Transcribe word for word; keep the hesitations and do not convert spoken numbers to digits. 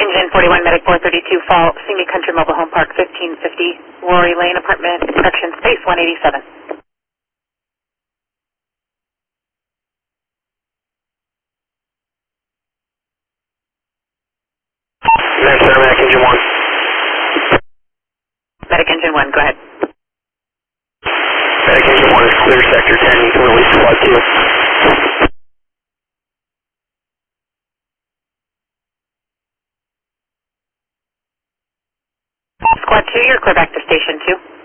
Engine forty-one, Medic four thirty-two, Fall, Simi Country Mobile Home Park, fifteen fifty, Rory Lane, Apartment, Production Space one eighty-seven. Medic Center, Medic Engine one. Medic Engine one, go ahead. Medic Engine one is clear, Sector ten, you can release Squad two. Squad two, you're clear back to Station two.